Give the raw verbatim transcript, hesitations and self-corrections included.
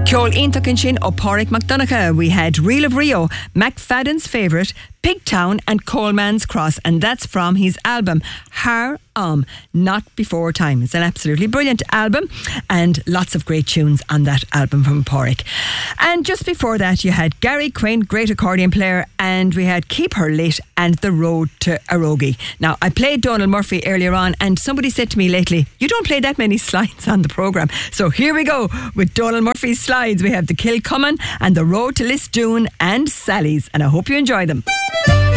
Ceol Iontachen sin ó Pádraig McDonagh. We had Reel of Rio, McFadden's Favourite, Pigtown and Coleman's Cross, and that's from his album Har Am, Not Before Time. It's an absolutely brilliant album and lots of great tunes on that album from Pádraig. And just before that you had Gary Quinn, great accordion player, and we had Keep Her Lit and The Road to Arogie. Now I played Donald Murphy earlier on, and somebody said to me lately, you don't play that many slides on the programme. So here we go with Donald Murphy's slides. We have The Kilcummin and The Road to Lisdoon and Sally's, and I hope you enjoy them.